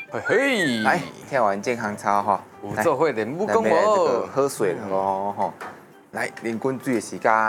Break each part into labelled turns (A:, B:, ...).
A: 嘿嘿，
B: 来跳完健康操哈，
A: 有做会练武功
B: 来这个
A: 无？
B: 喝水了哦吼，来啉滚水的时间。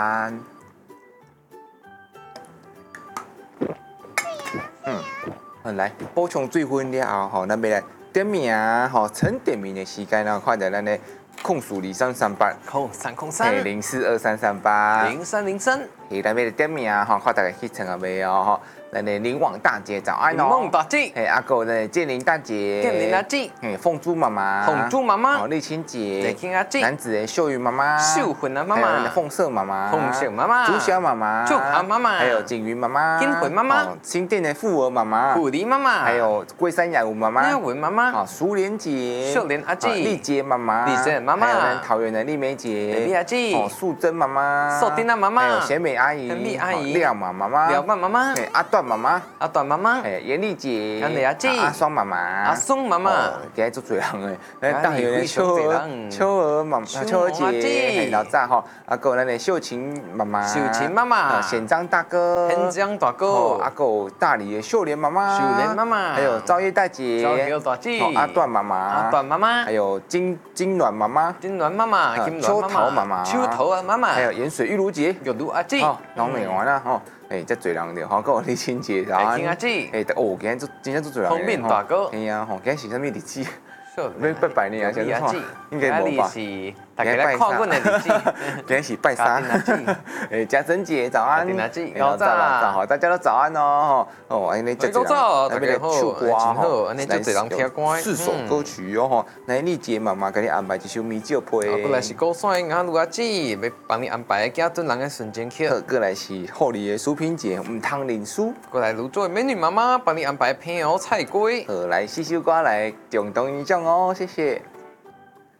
B: 来补充水分了后吼，咱要来点名吼，晨点名的时间，然后看到咱的控诉2338，
A: 空303
B: 042338，
A: 0303，
B: 嘿，咱要来点名吼，看大家去唱啊未哦吼，咱的林旺大姐早安哦，
A: 梦大姐，
B: 嘿，阿哥呢建林大姐，
A: 建林大姐，
B: 嘿，凤珠妈妈，
A: 凤珠妈妈
B: 哦，丽清姐，
A: 丽清阿姐，
B: 男子的秀云妈妈，
A: 秀云的妈
B: 还有
A: 妈，
B: 凤色妈妈，
A: 凤色妈妈，
B: 朱霞妈妈，
A: 朱霞妈妈，
B: 还有景云妈妈，
A: 金魂妈妈，
B: 新店的富儿妈妈，
A: 富梨妈妈，
B: 还有龟山雅文妈妈，
A: 雅文妈妈，
B: 好，淑莲姐，
A: 秀莲阿姐，
B: 丽杰妈妈，
A: 丽杰妈妈，
B: 还有咱桃园的丽梅姐，
A: 丽阿姐，
B: 哦，素贞妈妈，
A: 素贞妈妈，
B: 还有贤美阿姨，
A: 贤美阿姨，
B: 廖妈妈，
A: 廖妈妈，
B: 阿段妈妈，
A: 阿段妈妈，
B: 严丽姐，
A: 严丽阿姐，
B: 阿双妈妈，
A: 阿松妈妈，
B: 今日做侪人诶，咱大园的秋儿妈妈，秋儿姐，老早吼，阿哥咱的秀琴妈妈，
A: 秀琴妈妈，
B: 显章大哥，
A: 显章大哥，
B: 阿哥大理的秀莲妈妈，
A: 秀莲妈妈，
B: 还有赵叶大姐，
A: 赵叶大姐，
B: 阿段妈妈，
A: 阿段妈妈，
B: 还有金銮妈妈，
A: 金銮妈妈，
B: 秋桃妈妈，
A: 秋桃啊妈妈，
B: 还有盐水玉茹姐，
A: 玉茹阿姐，
B: 拢没完啦吼。遮侪人着吼，还有李清姐，然后
A: 阿姐，
B: 哦，今日真正做侪人，
A: 方便大哥，
B: 哎呀吼，今日是啥物日子？
A: 要
B: 拜拜年啊，现在应该无吧？
A: 是大家来看阮的日子，
B: 今日是拜三。嘉珍姐早安，
A: 早
B: 好，大家都早安哦。哦，安尼遮侪人，
A: 大家好，真好，安尼遮侪人听歌，
B: 四首歌曲哦吼。来丽姐妈妈给你安排一首米酒配。
A: 过来是高帅雅鲁阿姐，要帮你安排家尊人的瞬间曲。
B: 过来是后里的淑萍姐，唔通认输。
A: 过来泸州的美女妈妈帮你安排平蚵菜龟。
B: 好，来四首歌来共同演唱哦，谢谢。